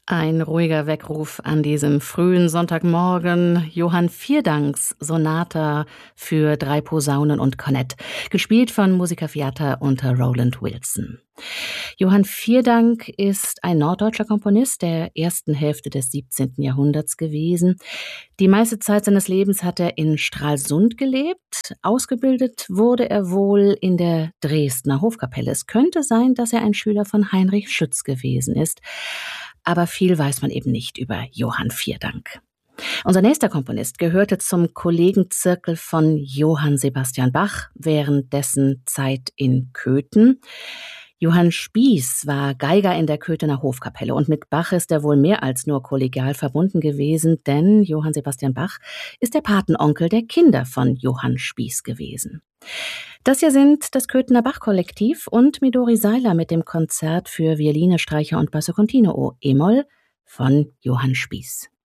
Ein ruhiger Weckruf an diesem frühen Sonntagmorgen. Johann Vierdanks Sonata für 3 Posaunen und Kornett, gespielt von Musica-Fiata unter Roland Wilson. Johann Vierdank ist ein norddeutscher Komponist der ersten Hälfte des 17. Jahrhunderts gewesen. Die meiste Zeit seines Lebens hat er in Stralsund gelebt. Ausgebildet wurde er wohl in der Dresdner Hofkapelle. Es könnte sein, dass er ein Schüler von Heinrich Schütz gewesen ist. Aber viel weiß man eben nicht über Johann Vierdank. Unser nächster Komponist gehörte zum Kollegenzirkel von Johann Sebastian Bach während dessen Zeit in Köthen. Johann Spieß war Geiger in der Köthener Hofkapelle und mit Bach ist er wohl mehr als nur kollegial verbunden gewesen, denn Johann Sebastian Bach ist der Patenonkel der Kinder von Johann Spieß gewesen. Das hier sind das Köthener Bach-Kollektiv und Midori Seiler mit dem Konzert für Violine, Streicher und Basso Continuo E-Moll von Johann Spieß.